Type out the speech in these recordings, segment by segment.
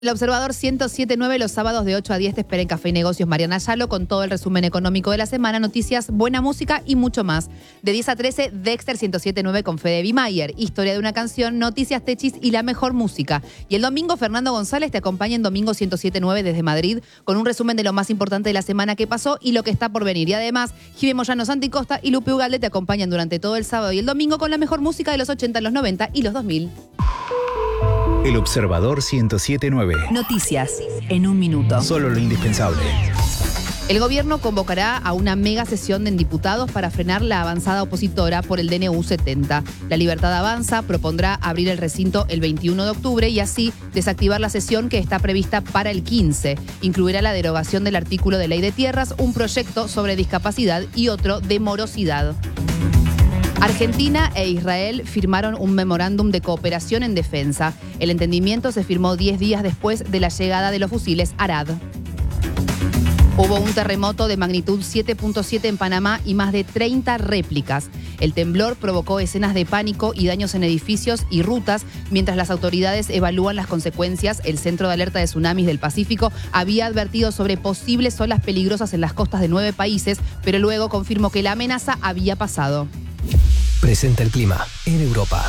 El Observador 107.9, los sábados de 8 a 10 te espera en Café y Negocios Mariana Yalo con todo el resumen económico de la semana, noticias, buena música y mucho más. De 10 a 13, Dexter 107.9 con Fede Bimayer, historia de una canción, noticias techis y la mejor música. Y el domingo, Fernando González te acompaña en Domingo 107.9 desde Madrid con un resumen de lo más importante de la semana que pasó y lo que está por venir. Y además, Jive Moyano Santicosta y Lupe Ugalde te acompañan durante todo el sábado y el domingo con la mejor música de los 80, los 90 y los 2000. El Observador 107.9. Noticias en un minuto. Solo lo indispensable. El gobierno convocará a una mega sesión en diputados para frenar la avanzada opositora por el DNU 70. La Libertad Avanza propondrá abrir el recinto el 21 de octubre y así desactivar la sesión que está prevista para el 15. Incluirá la derogación del artículo de Ley de Tierras, un proyecto sobre discapacidad y otro de morosidad. Argentina e Israel firmaron un memorándum de cooperación en defensa. El entendimiento se firmó 10 días después de la llegada de los fusiles Arad. Hubo un terremoto de magnitud 7.7 en Panamá y más de 30 réplicas. El temblor provocó escenas de pánico y daños en edificios y rutas. Mientras las autoridades evalúan las consecuencias, el Centro de Alerta de Tsunamis del Pacífico había advertido sobre posibles olas peligrosas en las costas de 9 países, pero luego confirmó que la amenaza había pasado. Presenta el clima en Europa.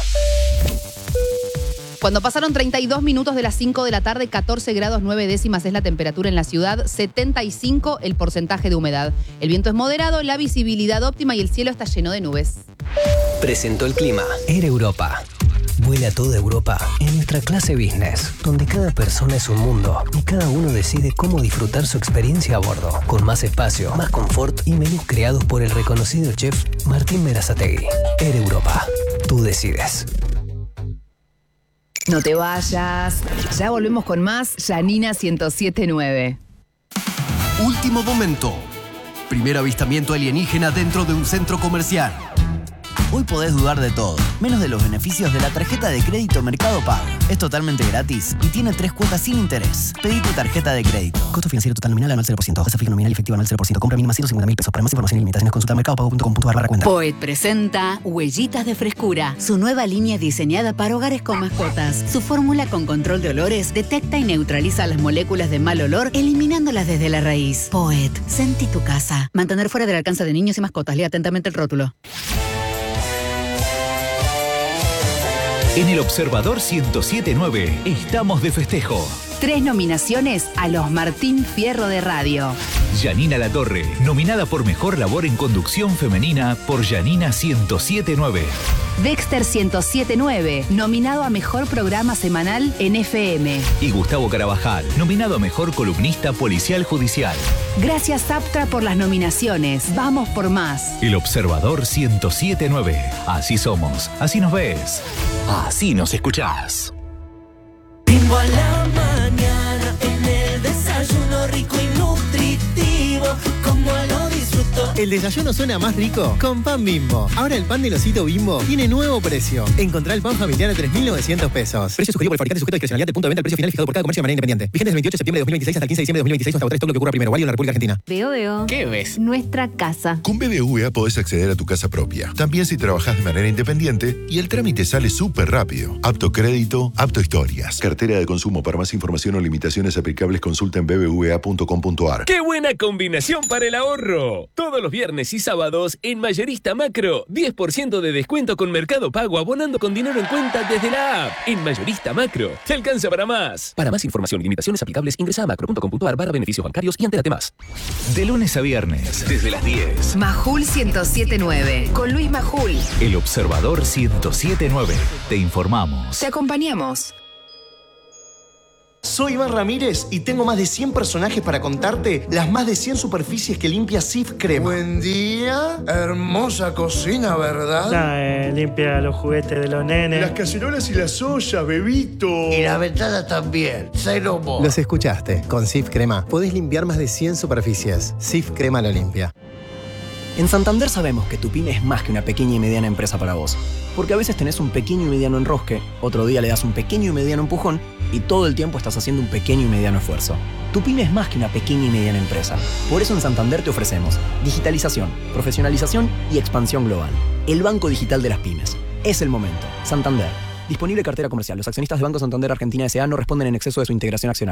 Cuando pasaron 32 minutos de las 5 de la tarde, 14 grados 9 décimas es la temperatura en la ciudad, 75 el porcentaje de humedad. El viento es moderado, la visibilidad óptima y el cielo está lleno de nubes. Presentó el clima en Europa. Vuela a toda Europa en nuestra clase business, donde cada persona es un mundo y cada uno decide cómo disfrutar su experiencia a bordo, con más espacio, más confort y menús creados por el reconocido chef Martín Berazategui. Air Europa, tú decides. No te vayas. Ya volvemos con más Janina 107.9. Último momento. Primer avistamiento alienígena dentro de un centro comercial. Hoy podés dudar de todo, menos de los beneficios de la tarjeta de crédito Mercado Pago. Es totalmente gratis y tiene 3 cuotas sin interés. Pedí tu tarjeta de crédito. Costo financiero total nominal anual 0%. Tasa fija nominal y efectiva anual 0%. Compra mínima 150.000 pesos. Para más información y limitaciones consulta mercadopago.com.ar/cuenta. Poet presenta Huellitas de Frescura, su nueva línea diseñada para hogares con mascotas. Su fórmula con control de olores detecta y neutraliza las moléculas de mal olor, eliminándolas desde la raíz. Poet, sentí tu casa. Mantener fuera del alcance de niños y mascotas. Lea atentamente el rótulo. En el Observador 107.9 estamos de festejo. 3 nominaciones a los Martín Fierro de Radio. Janina Latorre, nominada por Mejor Labor en Conducción Femenina por Janina 107.9. Dexter 107.9, nominado a Mejor Programa Semanal en FM. Y Gustavo Carabajal, nominado a Mejor Columnista Policial Judicial. Gracias, Aptra, por las nominaciones. Vamos por más. El Observador 107.9. Así somos, así nos ves, así nos escuchás. Ritmo a la mañana, en el desayuno rico y nutritivo, como lo disfruto. El desayuno suena más rico con pan Bimbo. Ahora el pan del osito Bimbo tiene nuevo precio. Encontrá el pan familiar a 3.900 pesos. Precio sugerido por el fabricante sujeto a discrecionalidad del punto de venta al precio final fijado por cada comercio de manera independiente. Vigente desde el 28 de septiembre de 2026 hasta el 15 de diciembre de 2026 hasta agotar todo lo que ocurra primero. Válido en la República Argentina. Veo. ¿Qué ves? Nuestra casa. Con BBVA podés acceder a tu casa propia. También si trabajás de manera independiente y el trámite sale súper rápido. Apto crédito, apto historias. Cartera de consumo. Para más información o limitaciones aplicables consulta en bbva.com.ar. ¡Qué buena combinación para el ahorro! Todos los viernes y sábados en Mayorista Macro, 10% de descuento con Mercado Pago abonando con dinero en cuenta desde la app. En Mayorista Macro, te alcanza para más. Para más información y limitaciones aplicables ingresa a macro.com.ar/beneficios bancarios y entérate más. De lunes a viernes, desde las 10. Majul 107.9, con Luis Majul. El Observador 107.9. Te informamos. Te acompañamos. Soy Iván Ramírez y tengo más de 100 personajes para contarte las más de 100 superficies que limpia Cif Crema. Buen día, hermosa cocina, ¿verdad? Limpia los juguetes de los nenes. Las cacerolas y las ollas, bebito. Y la ventana también, cero mo. Los escuchaste. Con Cif Crema podés limpiar más de 100 superficies. Cif Crema lo limpia. En Santander sabemos que tu pyme es más que una pequeña y mediana empresa para vos. Porque a veces tenés un pequeño y mediano enrosque, otro día le das un pequeño y mediano empujón y todo el tiempo estás haciendo un pequeño y mediano esfuerzo. Tu pyme es más que una pequeña y mediana empresa. Por eso en Santander te ofrecemos digitalización, profesionalización y expansión global. El banco digital de las pymes. Es el momento. Santander. Disponible cartera comercial. Los accionistas de Banco Santander Argentina S.A. no responden en exceso de su integración accionaria.